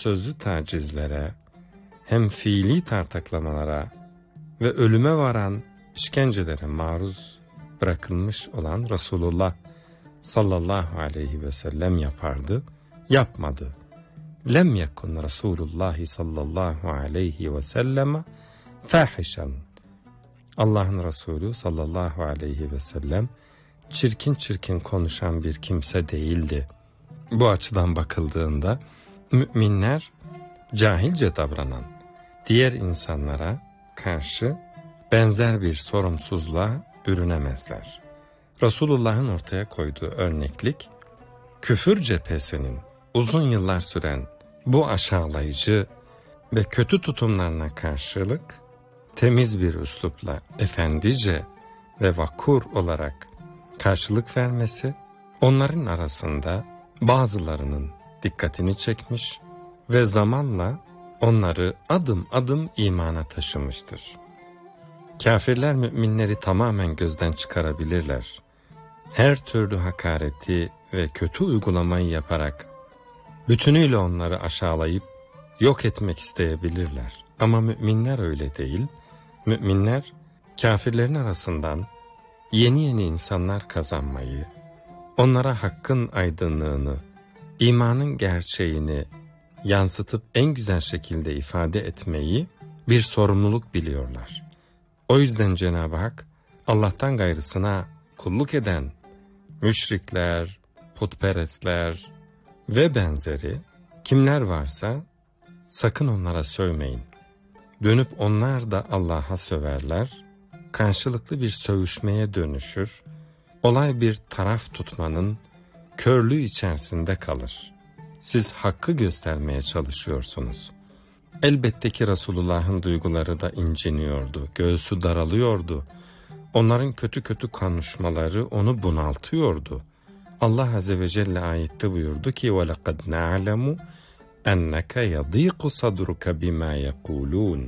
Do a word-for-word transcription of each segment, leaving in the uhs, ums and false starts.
sözlü tacizlere, hem fiili tartaklamalara ve ölüme varan işkencelere maruz bırakılmış olan Resulullah sallallahu aleyhi ve sellem yapardı, yapmadı. Lem yekun Resulullah sallallahu aleyhi ve sellem fahişen. Allah'ın Resulü sallallahu aleyhi ve sellem çirkin çirkin konuşan bir kimse değildi. Bu açıdan bakıldığında müminler cahilce davranan diğer insanlara karşı benzer bir sorumsuzluğa bürünemezler. Resulullah'ın ortaya koyduğu örneklik, küfür cephesinin uzun yıllar süren bu aşağılayıcı ve kötü tutumlarına karşılık temiz bir üslupla efendice ve vakur olarak karşılık vermesi, onların arasında bazılarının dikkatini çekmiş ve zamanla onları adım adım imana taşımıştır. Kafirler müminleri tamamen gözden çıkarabilirler. Her türlü hakareti ve kötü uygulamayı yaparak bütünüyle onları aşağılayıp yok etmek isteyebilirler. Ama müminler öyle değil. Müminler kafirlerin arasından yeni yeni insanlar kazanmayı, onlara hakkın aydınlığını, imanın gerçeğini yansıtıp en güzel şekilde ifade etmeyi bir sorumluluk biliyorlar. O yüzden Cenab-ı Hak Allah'tan gayrısına kulluk eden müşrikler, putperestler ve benzeri kimler varsa sakın onlara sövmeyin. Dönüp onlar da Allah'a söverler, karşılıklı bir sövüşmeye dönüşür, olay bir taraf tutmanın körlüğü içerisinde kalır. Siz hakkı göstermeye çalışıyorsunuz. Elbette ki Resulullah'ın duyguları da inciniyordu, göğsü daralıyordu. Onların kötü kötü konuşmaları onu bunaltıyordu. Allah Azze ve Celle ayette buyurdu ki وَلَقَدْ نَعْلَمُ اَنَّكَ يَضِيقُ صَدْرُكَ بِمَا يَقُولُونَ.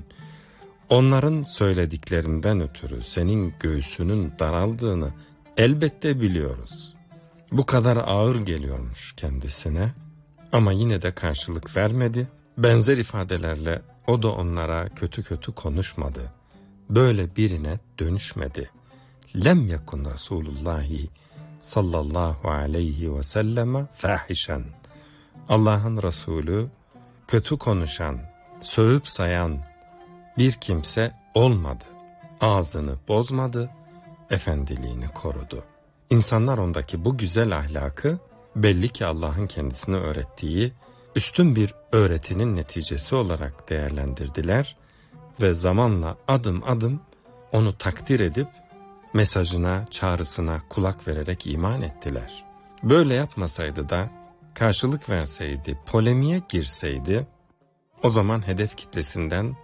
Onların söylediklerinden ötürü senin göğsünün daraldığını elbette biliyoruz. Bu kadar ağır geliyormuş kendisine ama yine de karşılık vermedi. Benzer ifadelerle o da onlara kötü kötü konuşmadı. Böyle birine dönüşmedi. Lem yakun Resulullahi sallallahu aleyhi ve selleme fahişen. Allah'ın Resulü kötü konuşan, sövüp sayan bir kimse olmadı. Ağzını bozmadı, efendiliğini korudu. İnsanlar ondaki bu güzel ahlakı belli ki Allah'ın kendisine öğrettiği üstün bir öğretinin neticesi olarak değerlendirdiler ve zamanla adım adım onu takdir edip mesajına, çağrısına kulak vererek iman ettiler. Böyle yapmasaydı da karşılık verseydi, polemiğe girseydi o zaman hedef kitlesinden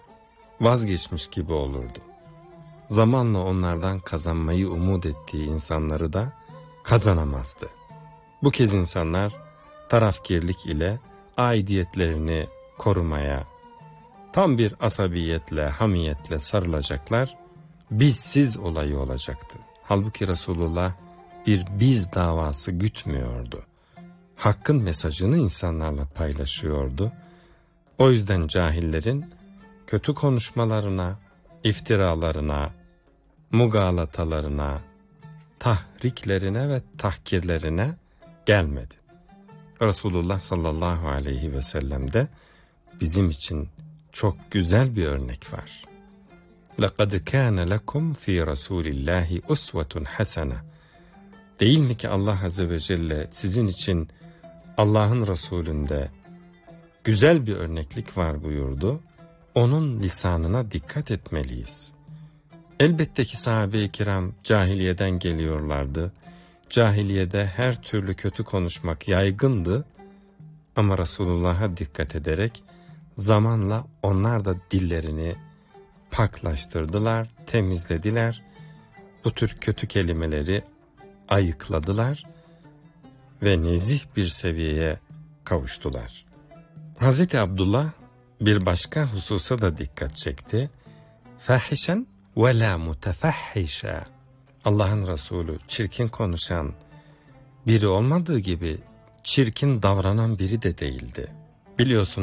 vazgeçmiş gibi olurdu. Zamanla onlardan kazanmayı umut ettiği insanları da kazanamazdı. Bu kez insanlar tarafkirlik ile aidiyetlerini korumaya, tam bir asabiyetle, hamiyetle sarılacaklar, bizsiz olayı olacaktı. Halbuki Resulullah bir biz davası gütmüyordu. Hakkın mesajını insanlarla paylaşıyordu. O yüzden cahillerin kötü konuşmalarına, iftiralarına, mugalatalarına, tahriklerine ve tahkirlerine gelmedi. Resulullah sallallahu aleyhi ve sellem'de bizim için çok güzel bir örnek var. لَقَدْ كَانَ لَكُمْ ف۪ي رَسُولِ اللّٰهِ اُسْوَةٌ حَسَنَةٌ. Değil mi ki Allah Azze ve Celle sizin için Allah'ın Resulünde güzel bir örneklik var buyurdu. Onun lisanına dikkat etmeliyiz. Elbette ki sahabe-i kiram cahiliyeden geliyorlardı. Cahiliyede her türlü kötü konuşmak yaygındı. Ama Resulullah'a dikkat ederek zamanla onlar da dillerini paklaştırdılar, temizlediler. Bu tür kötü kelimeleri ayıkladılar ve nezih bir seviyeye kavuştular. Hazreti Abdullah bir başka hususa da dikkat çekti. Fahişen ve la mutefahhişa. Allah'ın Resulü çirkin konuşan biri olmadığı gibi çirkin davranan biri de değildi. Biliyorsunuz